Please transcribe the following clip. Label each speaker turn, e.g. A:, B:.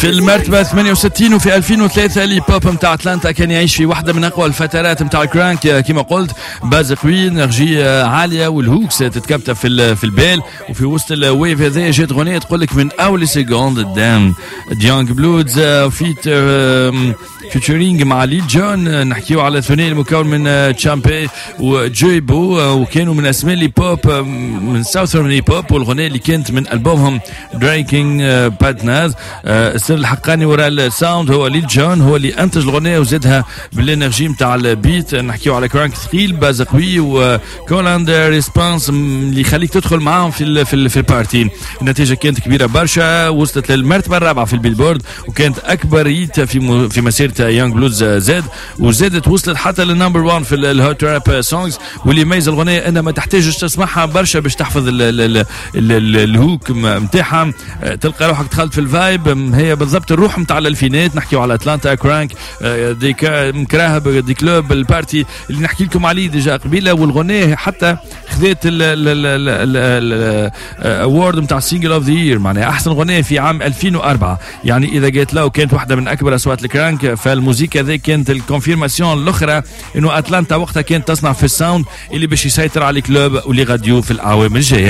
A: في المرتبة 68. وفي 2003 لي بوب متاع أتلانتا كان يعيش في واحدة من أقوى الفترات متاع الكرانك كما قلت، باز قوي، انرجية عالية، والهوكس تتكبت في البال. وفي وسط الويف هذا جات غنية تقول لك من أول سيكوند دام ديانج بلودز فيت فيتشرينج مع ليل جون. نحكيو على الثنائي المكون من تشامبي وجويبو، وكانوا من اسماء لي بوب من ساوثرن لي بوب، والغنية اللي كانت من ألبومهم درينكينج باتناز. السر الحقاني وراء الساوند هو ليل جون، هو اللي انتج الغنية وزادها بالانرجي متاع البيت. نحكيو على كرانك ثقيل باز قوي وكولاند ريسبونس اللي يخليك تدخل معاهم في البارتي. النتيجة كانت كبيرة برشا، وصلت للمرتبة الرابعة في البيلبورد، وكانت أكبر هيت في مسيرة يانج بلودز وزادت وصلت حتى للنمبر 1 في الهوت راب سونجز. واللي يميز الغنية انها ما تحتاجش تسمعها برشا باش تحفظ الهوك متاعها، تلقى روحك دخلت في الفايب. هي بالضبط الروح متاع الالفينات. نحكيو على اتلانتا كرانك دي مكراهب دي كلوب البارتي اللي نحكي لكم عليه ديجا قبيله. والغنية حتى خذت الأوورد متاع سينجل اوف ذا يير، معناها احسن غنية في عام 2004. يعني اذا جات له وكانت واحدة من اكبر اصوات الكرانك، فالموسيقى هذه كانت الكونفيرماسيون الاخرى انه اتلانتا وقتها كانت تصنع في الساوند اللي باش يسيطر على الكلوب ولي راديو في الاعوام الجايه.